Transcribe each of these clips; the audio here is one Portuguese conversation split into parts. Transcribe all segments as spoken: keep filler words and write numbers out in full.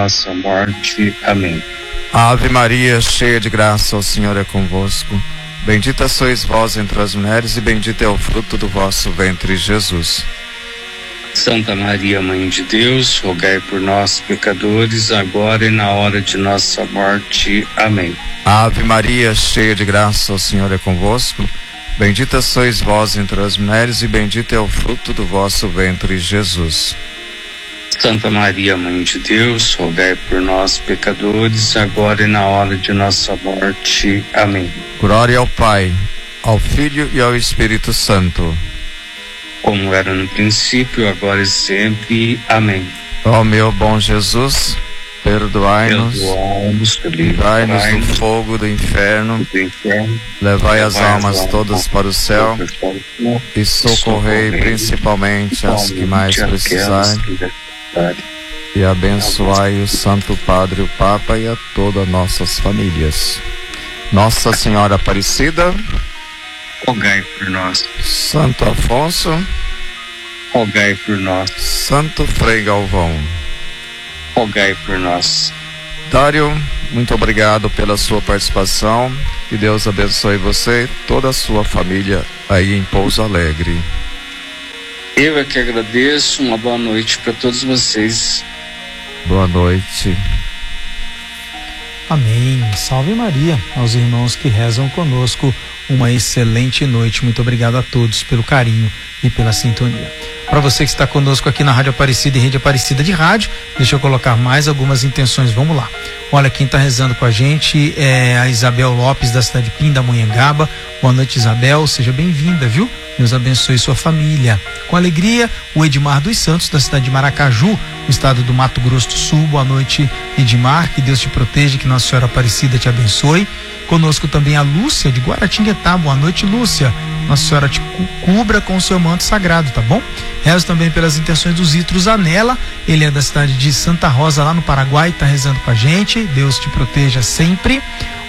nossa morte. Amém. Ave Maria, cheia de graça, o Senhor é convosco. Bendita sois vós entre as mulheres e bendito é o fruto do vosso ventre, Jesus. Santa Maria, Mãe de Deus, rogai por nós, pecadores, agora e na hora de nossa morte. Amém. Ave Maria, cheia de graça, o Senhor é convosco. Bendita sois vós entre as mulheres e bendito é o fruto do vosso ventre, Jesus. Santa Maria, Mãe de Deus, rogai por nós, pecadores, agora e na hora de nossa morte. Amém. Glória ao Pai, ao Filho e ao Espírito Santo, como era no princípio, agora e sempre. Amém. Ó meu bom Jesus, perdoai-nos, perdoai-nos, livrai-nos do fogo do inferno, do inferno, levai as almas todas para o céu e socorrei principalmente as que mais precisarem, e abençoai o Santo Padre, o Papa e a todas nossas famílias. Nossa Senhora Aparecida, rogai por nós. Santo Afonso, rogai por nós. Santo Frei Galvão, rogai por nós. Dário, muito obrigado pela sua participação. Que Deus abençoe você e toda a sua família aí em Pouso Alegre. Eu é que agradeço. Uma boa noite para todos vocês. Boa noite. Amém. Salve Maria aos irmãos que rezam conosco. Uma excelente noite. Muito obrigado a todos pelo carinho e pela sintonia. Para você que está conosco aqui na Rádio Aparecida e Rede Aparecida de Rádio, deixa eu colocar mais algumas intenções. Vamos lá. Olha, quem está rezando com a gente é a Isabel Lopes, da cidade de Pindamonhangaba. Boa noite, Isabel. Seja bem-vinda, viu? Deus abençoe sua família. Com alegria, o Edmar dos Santos, da cidade de Maracaju, no estado do Mato Grosso do Sul. Boa noite, Edmar. Que Deus te proteja, que Nossa Senhora Aparecida te abençoe. Conosco também a Lúcia, de Guaratinguetá. Boa noite, Lúcia. Nossa Senhora te cubra com o seu manto sagrado, tá bom? Rezo também pelas intenções do Zitro Zanella. Ele é da cidade de Santa Rosa, lá no Paraguai, tá rezando com a gente. Deus te proteja sempre.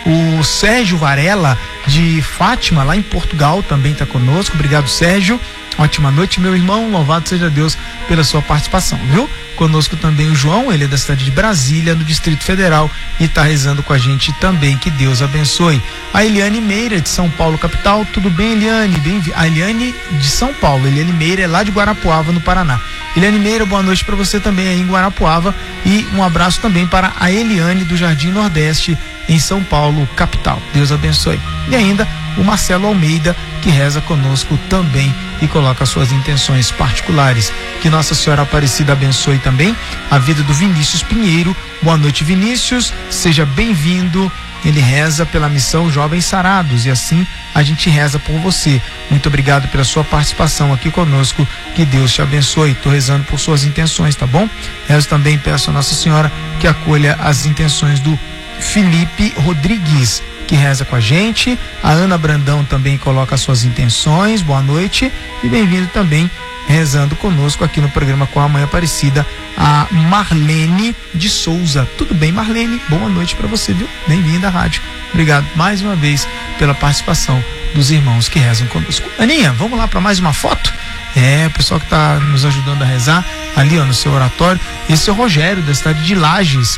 O Sérgio Varela, de Fátima, lá em Portugal, também está conosco. Obrigado, Sérgio. Ótima noite, meu irmão. Louvado seja Deus pela sua participação, viu? Conosco também o João, ele é da cidade de Brasília, no Distrito Federal, e está rezando com a gente também. Que Deus abençoe. A Eliane Meira, de São Paulo, capital. Tudo bem, Eliane? Bem, a Eliane de São Paulo. Eliane Meira é lá de Guarapuava, no Paraná. Eliane Meira, boa noite para você também aí em Guarapuava. E um abraço também para a Eliane do Jardim Nordeste, em São Paulo, capital. Deus abençoe. E ainda o Marcelo Almeida, que reza conosco também e coloca suas intenções particulares. Que Nossa Senhora Aparecida abençoe também a vida do Vinícius Pinheiro. Boa noite, Vinícius, seja bem-vindo. Ele reza pela missão Jovens Sarados e assim a gente reza por você. Muito obrigado pela sua participação aqui conosco. Que Deus te abençoe. Estou rezando por suas intenções, tá bom? Rezo também, peço a Nossa Senhora que acolha as intenções do Felipe Rodrigues, que reza com a gente. A Ana Brandão também coloca suas intenções. Boa noite e bem-vindo também, rezando conosco aqui no programa com a Mãe Aparecida, a Marlene de Souza. Tudo bem, Marlene? Boa noite para você, viu? Bem-vinda à rádio. Obrigado mais uma vez pela participação dos irmãos que rezam conosco. Aninha, vamos lá para mais uma foto? É, o pessoal que está nos ajudando a rezar ali, ó, no seu oratório. Esse é o Rogério, da cidade de Lages,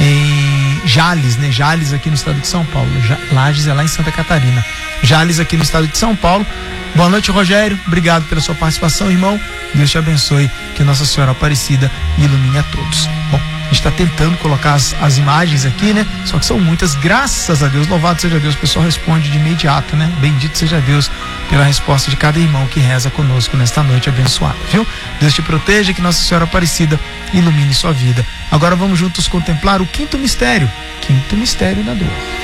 em Jales, né? Jales aqui no estado de São Paulo. Lages é lá em Santa Catarina. Jales aqui no estado de São Paulo. Boa noite, Rogério. Obrigado pela sua participação, irmão. Deus te abençoe. Que Nossa Senhora Aparecida ilumine a todos. Bom, a gente está tentando colocar as, as imagens aqui, né? Só que são muitas, graças a Deus. Louvado seja Deus. O pessoal responde de imediato, né? Bendito seja Deus pela resposta de cada irmão que reza conosco nesta noite abençoada, viu? Deus te proteja, que Nossa Senhora Aparecida ilumine sua vida. Agora vamos juntos contemplar o quinto mistério. Quinto mistério da dor.